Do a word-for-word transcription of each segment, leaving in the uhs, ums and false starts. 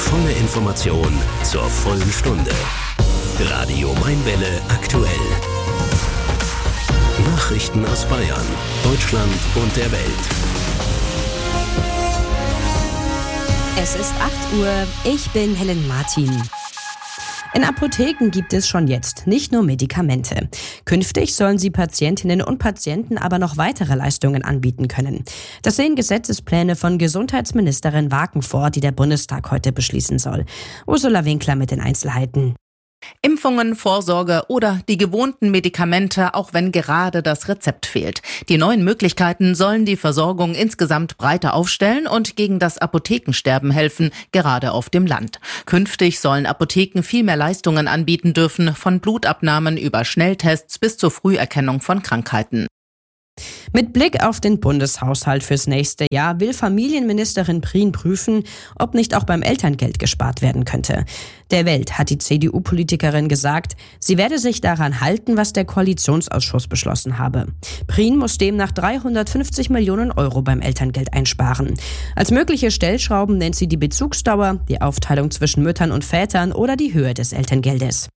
volle Information zur vollen Stunde. Radio Mainwelle aktuell. Nachrichten aus Bayern, Deutschland und der Welt. Es ist acht Uhr, ich bin Helen Martin. In Apotheken gibt es schon jetzt nicht nur Medikamente. Künftig sollen sie Patientinnen und Patienten aber noch weitere Leistungen anbieten können. Das sehen Gesetzespläne von Gesundheitsministerin Waken vor, die der Bundestag heute beschließen soll. Ursula Winkler mit den Einzelheiten. Impfungen, Vorsorge oder die gewohnten Medikamente, auch wenn gerade das Rezept fehlt. Die neuen Möglichkeiten sollen die Versorgung insgesamt breiter aufstellen und gegen das Apothekensterben helfen, gerade auf dem Land. Künftig sollen Apotheken viel mehr Leistungen anbieten dürfen, von Blutabnahmen über Schnelltests bis zur Früherkennung von Krankheiten. Mit Blick auf den Bundeshaushalt fürs nächste Jahr will Familienministerin Prien prüfen, ob nicht auch beim Elterngeld gespart werden könnte. Der Welt hat die C D U-Politikerin gesagt, sie werde sich daran halten, was der Koalitionsausschuss beschlossen habe. Prien muss demnach dreihundertfünfzig Millionen Euro beim Elterngeld einsparen. Als mögliche Stellschrauben nennt sie die Bezugsdauer, die Aufteilung zwischen Müttern und Vätern oder die Höhe des Elterngeldes.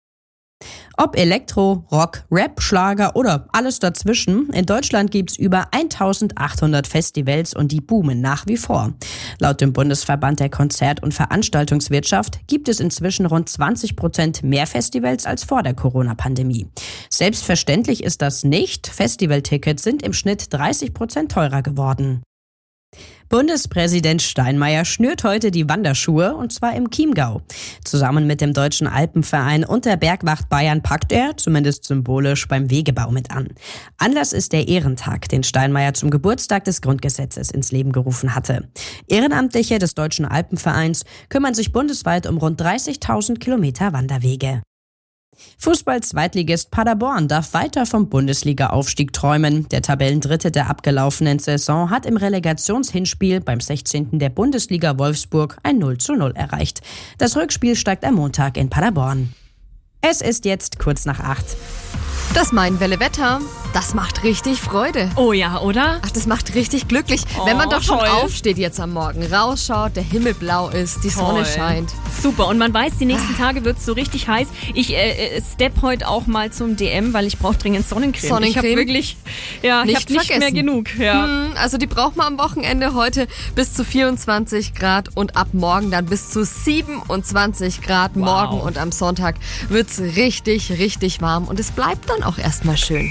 Ob Elektro, Rock, Rap, Schlager oder alles dazwischen, in Deutschland gibt's über eintausendachthundert Festivals und die boomen nach wie vor. Laut dem Bundesverband der Konzert- und Veranstaltungswirtschaft gibt es inzwischen rund zwanzig Prozent mehr Festivals als vor der Corona-Pandemie. Selbstverständlich ist das nicht. Festivaltickets sind im Schnitt dreißig Prozent teurer geworden. Bundespräsident Steinmeier schnürt heute die Wanderschuhe, und zwar im Chiemgau. Zusammen mit dem Deutschen Alpenverein und der Bergwacht Bayern packt er, zumindest symbolisch, beim Wegebau mit an. Anlass ist der Ehrentag, den Steinmeier zum Geburtstag des Grundgesetzes ins Leben gerufen hatte. Ehrenamtliche des Deutschen Alpenvereins kümmern sich bundesweit um rund dreißigtausend Kilometer Wanderwege. Fußball-Zweitligist Paderborn darf weiter vom Bundesliga-Aufstieg träumen. Der Tabellendritte der abgelaufenen Saison hat im Relegationshinspiel beim sechzehnten der Bundesliga Wolfsburg ein null zu null erreicht. Das Rückspiel steigt am Montag in Paderborn. Es ist jetzt kurz nach acht. Das Mainwelle-Wetter, das macht richtig Freude. Oh ja, oder? Ach, das macht richtig glücklich, oh, wenn man doch schon toll. aufsteht jetzt am Morgen, rausschaut, der Himmel blau ist, die Toll. Sonne scheint. Super, und man weiß, die nächsten Tage wird es so richtig heiß. Ich äh, step heute auch mal zum D M, weil ich brauche dringend Sonnencreme. Sonnencreme? Ich habe wirklich, ja, nicht ich habe nicht mehr genug. Ja. Hm, also die braucht man am Wochenende heute bis zu vierundzwanzig Grad und ab morgen dann bis zu siebenundzwanzig Grad. Wow. Morgen und am Sonntag wird's richtig, richtig warm und es bleibt dann auch erstmal schön.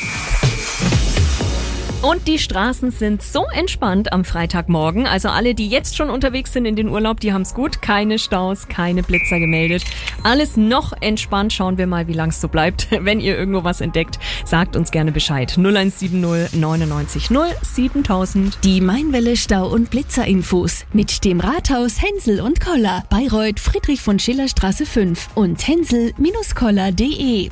Und die Straßen sind so entspannt am Freitagmorgen. Also alle, die jetzt schon unterwegs sind in den Urlaub, die haben's gut. Keine Staus, keine Blitzer gemeldet. Alles noch entspannt. Schauen wir mal, wie lang es so bleibt. Wenn ihr irgendwo was entdeckt, sagt uns gerne Bescheid. null eins sieben null neunundneunzig null siebentausend. Die Mainwelle Stau- und Blitzer-Infos mit dem Rathaus Hensel und Koller. Bayreuth Friedrich von Schiller Straße fünf und hensel Bindestrich koller punkt de.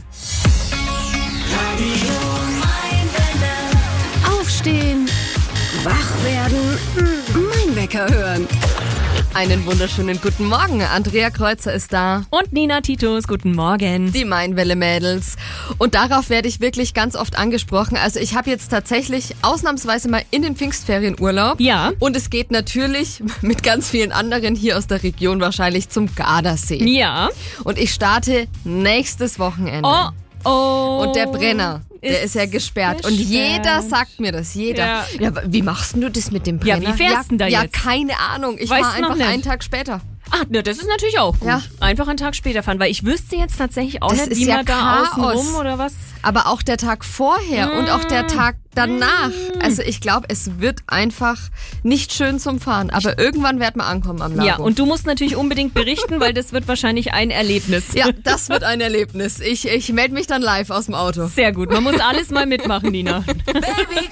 Aufstehen, wach werden, mein Wecker hören. Einen wunderschönen guten Morgen. Andrea Kreuzer ist da. Und Nina Titus, guten Morgen. Die Mainwelle-Mädels. Und darauf werde ich wirklich ganz oft angesprochen. Also ich habe jetzt tatsächlich ausnahmsweise mal in den Pfingstferien Urlaub. Ja. Und es geht natürlich mit ganz vielen anderen hier aus der Region wahrscheinlich zum Gardasee. Ja. Und ich starte nächstes Wochenende. Oh, oh. Und der Brenner, der ist, Ist ja gesperrt. Und gesperrt. jeder sagt mir das, jeder. Ja. Ja, aber wie machst du das mit dem Ja, Brenner? wie fährst ja, denn da ja, jetzt? keine Ahnung. Ich Weißt war du noch einfach nicht? einen Tag später. Ah, ne, das ist natürlich auch gut. Ja. Einfach einen Tag später fahren, weil ich wüsste jetzt tatsächlich auch Das nicht, ist wie ja man da Chaos. außen rum oder was. Aber auch der Tag vorher mm. und auch der Tag danach. Mm. Also ich glaube, es wird einfach nicht schön zum Fahren. Aber irgendwann wird man ankommen am Lago. Ja, und du musst natürlich unbedingt berichten, weil das wird wahrscheinlich ein Erlebnis. Ja, das wird ein Erlebnis. Ich, ich melde mich dann live aus dem Auto. Sehr gut, man muss alles mal mitmachen, Nina. Baby,